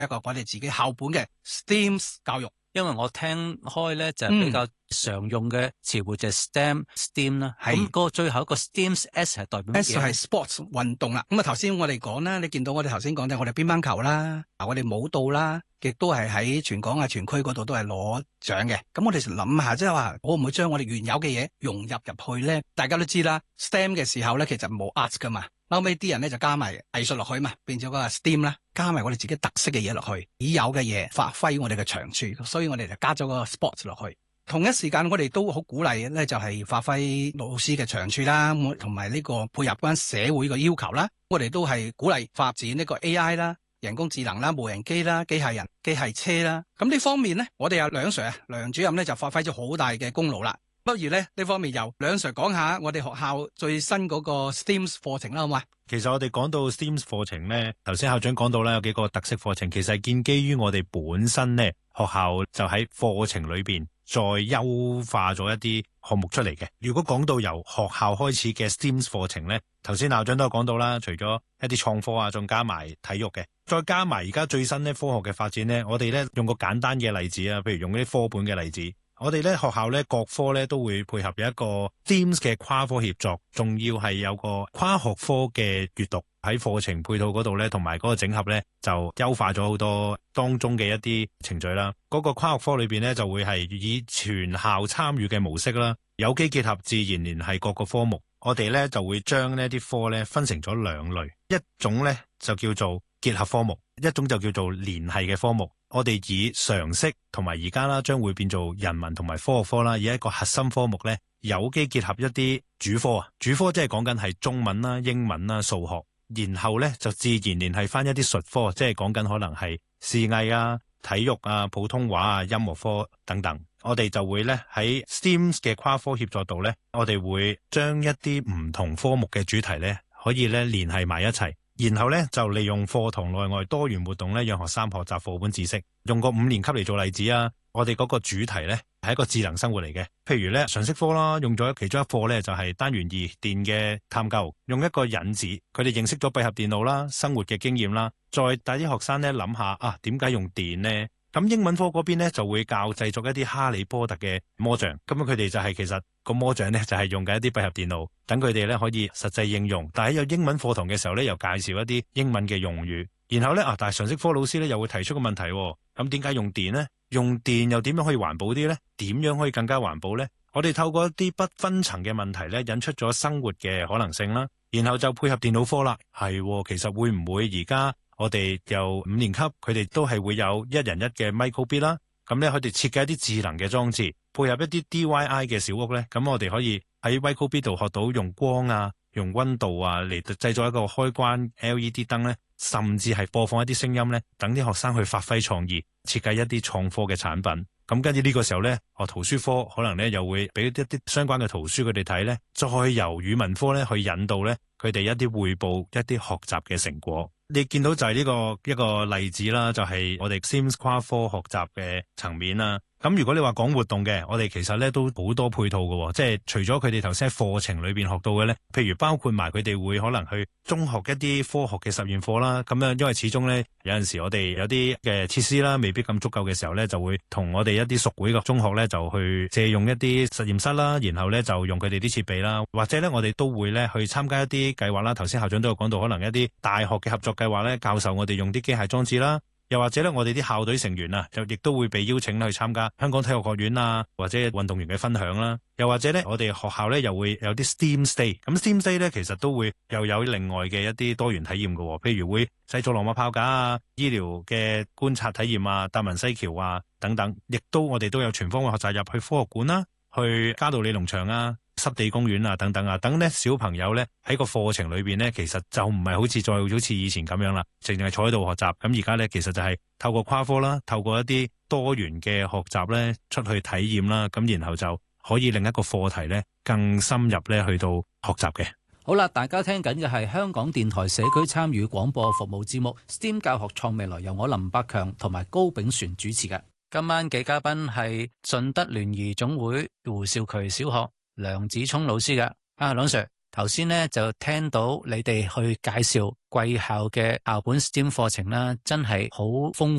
一個我哋自己校本嘅 STEAM 教育。 因為我聽開咧就比較常用嘅詞彙就係 STEM 啦，咁嗰個最後一個 STEAM S 係代表乜嘢 ？S 係 sports 運動啦。咁啊頭先我哋講啦，你見到我哋頭先講嘅我哋乒乓球啦，我哋舞蹈啦，亦都係喺全港啊全區嗰度都係攞獎嘅。咁我哋諗下，即係話會唔會將我哋原有嘅嘢融入去咧？大家都知啦 ，STEM 嘅時候咧其實冇 arts 噶嘛。後尾啲人咧就加埋藝術落去嘛，變咗個 STEAM 啦，加埋我哋自己特色嘅嘢落去，已有嘅嘢發揮我哋嘅長處，所以我哋就加咗個 sports 落去。同一時間我哋都好鼓勵咧，就係發揮老師嘅長處啦，同埋呢個配合翻社會嘅要求啦。我哋都係鼓勵發展呢個 AI 啦、人工智能啦、無人機啦、機械人、機械車啦。咁呢方面咧，我哋有梁 Sir 啊，梁主任咧就發揮咗好大嘅功勞啦。不如咧呢方面由梁 Sir 講下我哋學校最新嗰個 STEAM 課程啦，好嘛？ 其實我哋講到 STEAM 課程咧，頭先校長講到啦，有幾個特色課程，其實係建基於我哋本身咧學校就喺課程裏邊再優化咗一啲項目出嚟嘅。如果講到由學校開始嘅 STEAM 課程咧，頭先校長都有講到啦，除咗一啲創科啊，仲加埋體育嘅，再加埋而家最新咧科學嘅發展咧，我哋咧用個簡單嘅例子啊，譬如用啲科本嘅例子。我哋咧學校咧各科咧都會配合有一個 STEAM 嘅跨科協作，仲要係有個跨學科嘅閱讀喺課程配套嗰度咧，同埋嗰個整合咧就優化咗好多當中嘅一啲程序啦。嗰個跨學科裏邊咧就會係以全校參與嘅模式啦，有機結合，自然聯繫各個科目。我哋咧就會將呢啲科咧分成咗兩類，一種咧就叫做結合科目，一種就叫做聯繫嘅科目。我哋以常識同埋而家啦，將會變做人文同埋科學科啦，以一個核心科目咧，有機結合一啲主科啊，主科即係講緊係中文啦、英文啦、數學，然後咧就自然聯繫翻一啲術科，即係講緊可能係視藝啊、體育啊、普通話啊、音樂科等等。我哋就會咧喺 STEAM 嘅跨科協作度咧，我哋會將一啲唔同科目嘅主題咧，可以咧聯繫埋一齊。然後咧就利用課堂內外多元活動咧，讓學生學習課本知識。用個5年級嚟做例子啊，我哋嗰個主題咧係一個智能生活嚟嘅。譬如咧常識科啦，用咗其中一課咧就係單元2電嘅探究，用一個引子，佢哋認識咗閉合電路啦、生活嘅經驗啦，再帶啲學生咧諗下啊，點解用電呢？咁英文科嗰邊咧就會教製作一啲哈利波特嘅魔杖，咁佢哋就係其實個魔杖咧就係用緊一啲閉合電路，等佢哋咧可以實際應用。但係有英文課堂嘅時候咧，又介紹一啲英文嘅用語。然後咧但係常識科老師咧又會提出個問題，咁點解用電呢？用電又點樣可以環保啲呢？點樣可以更加環保呢？我哋透過一啲不分層嘅問題咧，引出咗生活嘅可能性啦。然後就配合電腦科啦，其實會唔會而家我哋由5年級，佢哋都係會有一人一嘅 microbit 啦。咁咧，佢哋設計一啲智能嘅裝置，配合一啲 DIY 嘅小屋咧。咁我哋可以喺 microbit 度學到用光啊、用溫度啊嚟製作一個開關 LED 燈咧，甚至係播放一啲聲音咧，等啲學生去發揮創意，設計一啲創科嘅產品。咁跟住呢個時候咧，圖書科可能咧又會俾一啲相關嘅圖書佢哋睇咧，再由語文科咧去引導咧佢哋一啲匯報一啲學習嘅成果。你見到就係呢個一個例子啦，就係我哋 STEAM 跨科學習嘅層面啦。咁如果你話講活動嘅，我哋其實咧都好多配套嘅，即係除咗佢哋頭先喺課程裏邊學到嘅咧，譬如包括埋佢哋會可能去中學一啲科學嘅實驗課啦。咁樣因為始終咧有陣時我哋有啲嘅設施啦，未必咁足夠嘅時候咧，就會同我哋一啲屬會嘅中學咧就去借用一啲實驗室啦，然後咧就用佢哋啲設備啦，或者咧我哋都會咧去參加一啲計劃啦。頭先校長都有講到，可能一啲大學嘅合作計劃咧，教授我哋用啲機械裝置啦。又或者咧，我哋啲校隊成員啊，就亦都會被邀請去參加香港體育學院啊，或者運動員嘅分享啦。又或者咧，我哋學校咧又會有啲 STEAM Stay。咁 STEAM Stay 咧，其實都會又有另外嘅一啲多元體驗嘅，譬如會製造羅馬炮架啊、醫療嘅觀察體驗啊、達文西橋啊等等。亦都我哋都有全方位學習入去科學館啦，去嘉道理農場啊、濕地公園啊等等啊，等咧小朋友咧喺個課程裏邊咧，其實就唔係好似以前咁樣啦，淨係坐喺度學習。咁而家咧，其實就係透過跨科啦，透過一啲多元嘅學習咧，出去體驗啦，咁然後就可以令一個課題咧更深入咧去到學習嘅。 好啦，大家聽緊嘅係香港電台社區參與廣播服務節目 STEAM 教學創未來，由我林百強同埋高炳璇主持嘅。今晚嘅嘉賓係順德聯誼總會胡兆渠小學梁子聰老師嘅。梁 Sir， 頭先咧就聽到你哋去介紹貴校嘅校本 STEM 課程啦，真係好豐